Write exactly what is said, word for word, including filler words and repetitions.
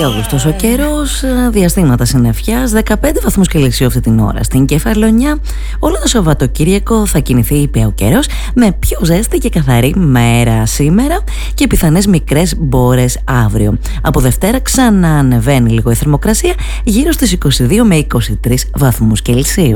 Αυγούστος ο καιρός, διαστήματα συννεφιάς, δεκαπέντε βαθμούς Κελσίου αυτή την ώρα στην Κεφαλονιά. Όλο το Σαββατοκύριακο θα κινηθεί ήπια ο καιρός, με πιο ζέστη και καθαρή μέρα σήμερα και πιθανές μικρές μπόρες αύριο. Από Δευτέρα ξαναανεβαίνει λίγο η θερμοκρασία, γύρω στις είκοσι δύο με είκοσι τρεις βαθμούς Κελσίου.